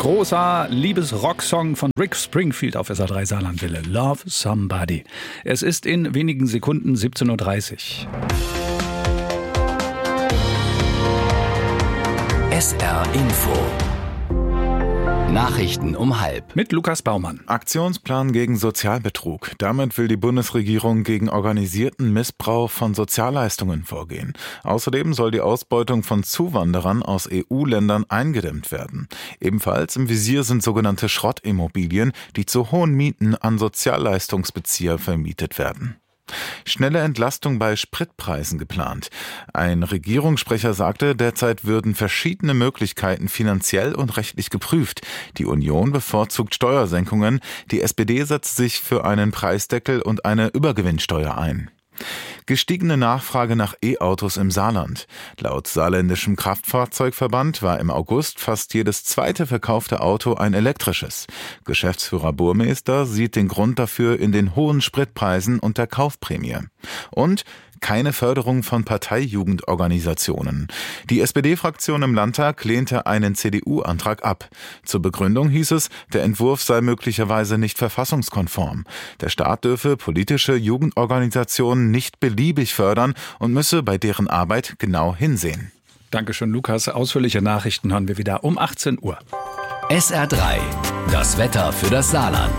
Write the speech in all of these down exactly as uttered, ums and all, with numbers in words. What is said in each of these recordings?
Großer Liebes-Rocksong von Rick Springfield auf S R drei Saarlandwelle. Love Somebody. Es ist in wenigen Sekunden siebzehn Uhr dreißig. S R Info. Nachrichten um halb. Mit Lukas Baumann. Aktionsplan gegen Sozialbetrug. Damit will die Bundesregierung gegen organisierten Missbrauch von Sozialleistungen vorgehen. Außerdem soll die Ausbeutung von Zuwanderern aus E U-Ländern eingedämmt werden. Ebenfalls im Visier sind sogenannte Schrottimmobilien, die zu hohen Mieten an Sozialleistungsbezieher vermietet werden. Schnelle Entlastung bei Spritpreisen geplant. Ein Regierungssprecher sagte, derzeit würden verschiedene Möglichkeiten finanziell und rechtlich geprüft. Die Union bevorzugt Steuersenkungen. Die S P D setzt sich für einen Preisdeckel und eine Übergewinnsteuer ein. Gestiegene Nachfrage nach E-Autos im Saarland. Laut saarländischem Kraftfahrzeugverband war im August fast jedes zweite verkaufte Auto ein elektrisches. Geschäftsführer Burmester sieht den Grund dafür in den hohen Spritpreisen und der Kaufprämie. Und keine Förderung von Parteijugendorganisationen. Die S P D-Fraktion im Landtag lehnte einen C D U-Antrag ab. Zur Begründung hieß es, der Entwurf sei möglicherweise nicht verfassungskonform. Der Staat dürfe politische Jugendorganisationen nicht beliebig fördern und müsse bei deren Arbeit genau hinsehen. Dankeschön, Lukas. Ausführliche Nachrichten hören wir wieder um achtzehn Uhr. S R drei. Das Wetter für das Saarland.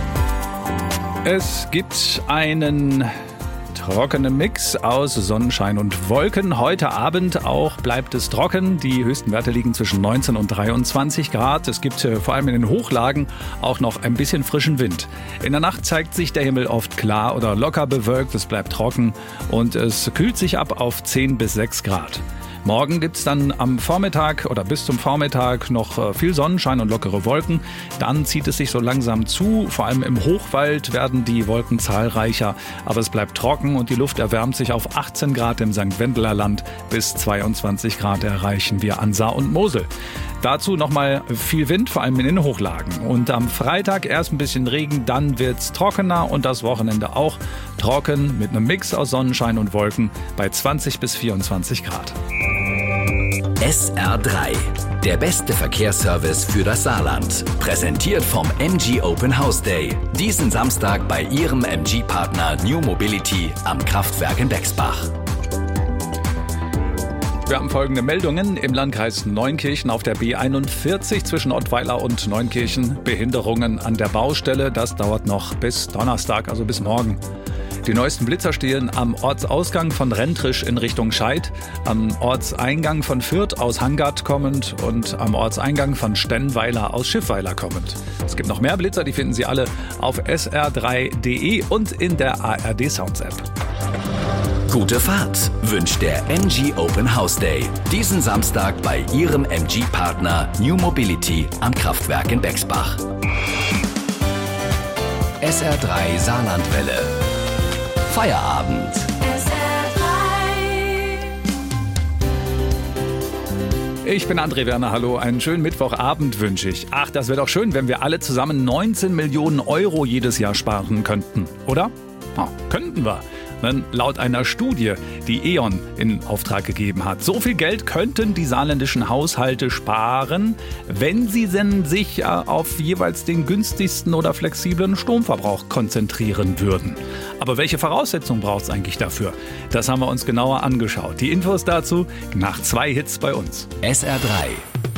Es gibt einen trockenen Mix aus Sonnenschein und Wolken. Heute Abend auch bleibt es trocken. Die höchsten Werte liegen zwischen neunzehn und dreiundzwanzig Grad. Es gibt äh, vor allem in den Hochlagen auch noch ein bisschen frischen Wind. In der Nacht zeigt sich der Himmel oft klar oder locker bewölkt. Es bleibt trocken und es kühlt sich ab auf zehn bis sechs Grad. Morgen gibt es dann am Vormittag oder bis zum Vormittag noch viel Sonnenschein und lockere Wolken. Dann zieht es sich so langsam zu. Vor allem im Hochwald werden die Wolken zahlreicher. Aber es bleibt trocken und die Luft erwärmt sich auf achtzehn Grad im Sankt Wendeler Land. Bis zweiundzwanzig Grad erreichen wir an Saar und Mosel. Dazu nochmal viel Wind, vor allem in den Hochlagen. Und am Freitag erst ein bisschen Regen, dann wird's trockener und das Wochenende auch trocken mit einem Mix aus Sonnenschein und Wolken bei zwanzig bis vierundzwanzig Grad. S R drei. Der beste Verkehrsservice für das Saarland. Präsentiert vom M G Open House Day. Diesen Samstag bei Ihrem M G-Partner New Mobility am Kraftwerk in Bexbach. Wir haben folgende Meldungen. Im Landkreis Neunkirchen auf der B einundvierzig zwischen Ottweiler und Neunkirchen. Behinderungen an der Baustelle. Das dauert noch bis Donnerstag, also bis morgen. Die neuesten Blitzer stehen am Ortsausgang von Rentrisch in Richtung Scheid, am Ortseingang von Fürth aus Hangard kommend und am Ortseingang von Stennweiler aus Schiffweiler kommend. Es gibt noch mehr Blitzer, die finden Sie alle auf S R drei punkt de und in der A R D Sounds App. Gute Fahrt wünscht der M G Open House Day. Diesen Samstag bei Ihrem M G-Partner New Mobility am Kraftwerk in Bexbach. S R drei Saarlandwelle. Feierabend. Ich bin André Werner, hallo, einen schönen Mittwochabend wünsche ich. Ach, das wäre doch schön, wenn wir alle zusammen neunzehn Millionen Euro jedes Jahr sparen könnten, oder? Oh, könnten wir. Denn laut einer Studie, die E.ON in Auftrag gegeben hat, so viel Geld könnten die saarländischen Haushalte sparen, wenn sie denn sich auf jeweils den günstigsten oder flexiblen Stromverbrauch konzentrieren würden. Aber welche Voraussetzungen braucht es eigentlich dafür? Das haben wir uns genauer angeschaut. Die Infos dazu nach zwei Hits bei uns. S R drei.